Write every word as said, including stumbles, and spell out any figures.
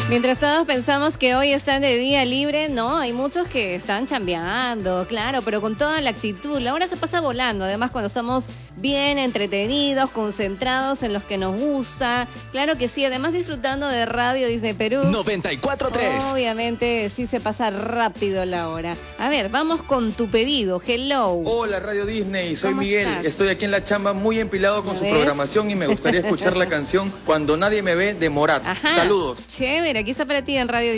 Mientras todos pensamos que hoy están de día libre, no, hay muchos que están chambeando, claro, pero con toda la actitud. La hora se pasa volando, además cuando estamos bien entretenidos, concentrados en los que nos gusta. Claro que sí, además disfrutando de Radio Disney Perú. noventa y cuatro punto tres. Obviamente sí se pasa rápido la hora. A ver, vamos con tu pedido. Hello. Hola Radio Disney, soy ¿Cómo Miguel. estás? Estoy aquí en la chamba muy empilado con ¿Ya su ves? programación y me gustaría escuchar la canción Cuando nadie me ve de Morat. Ajá. Saludos. Chévere, aquí está para ti en Radio